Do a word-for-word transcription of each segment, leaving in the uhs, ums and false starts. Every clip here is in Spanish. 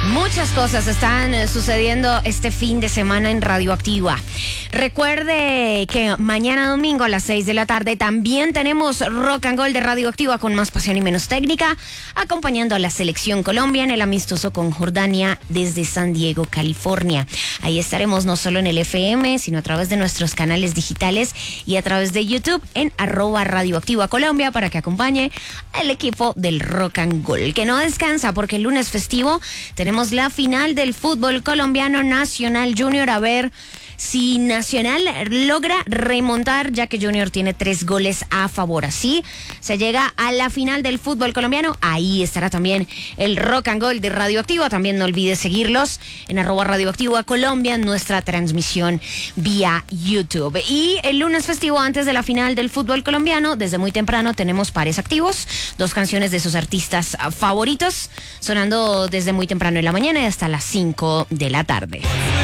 Muchas cosas están eh, sucediendo este fin de semana en Radioactiva. Recuerde que mañana domingo a las seis de la tarde también tenemos Rock and Roll de Radioactiva con más pasión y menos técnica, acompañando a la selección Colombia en el amistoso con Jordania desde San Diego, California. Ahí estaremos no solo en el F M, sino a través de nuestros canales digitales y a través de YouTube en arroba Radioactiva Colombia para que acompañe al equipo del Rock and Roll, que no descansa porque el lunes festivo tenemos la final del fútbol colombiano Nacional Junior. A ver si Nacional logra remontar, ya que Junior tiene tres goles a favor. Así se llega a la final del fútbol colombiano. Ahí estará también el Rock and Roll de Radioactiva. También no olvides seguirlos en arroba Radioactiva Colombia, nuestra transmisión vía YouTube. Y el lunes festivo, antes de la final del fútbol colombiano, desde muy temprano tenemos pares activos, dos canciones de sus artistas favoritos, sonando desde muy temprano en la mañana y hasta las cinco de la tarde.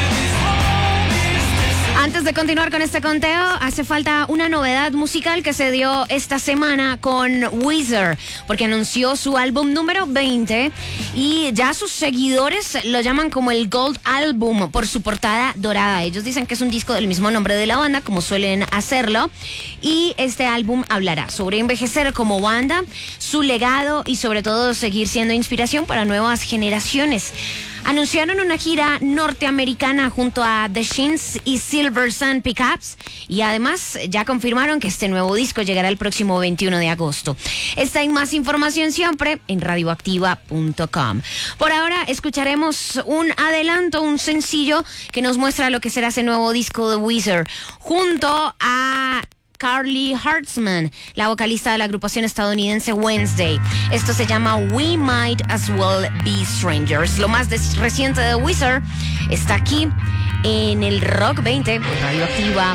Antes de continuar con este conteo, hace falta una novedad musical que se dio esta semana con Weezer, porque anunció su álbum número veinte y ya sus seguidores lo llaman como el Gold Album por su portada dorada. Ellos dicen que es un disco del mismo nombre de la banda, como suelen hacerlo, y este álbum hablará sobre envejecer como banda, su legado y sobre todo seguir siendo inspiración para nuevas generaciones. Anunciaron una gira norteamericana junto a The Shins y Silver Sun Pickups y además ya confirmaron que este nuevo disco llegará el próximo veintiuno de agosto. Esta y más información siempre en radioactiva punto com. Por ahora escucharemos un adelanto, un sencillo que nos muestra lo que será ese nuevo disco de Weezer junto a Carly Hartzman, la vocalista de la agrupación estadounidense Wednesday. Esto se llama We Might As Well Be Strangers. Lo más reciente de Weezer está aquí en el Rock veinte, Radioactiva.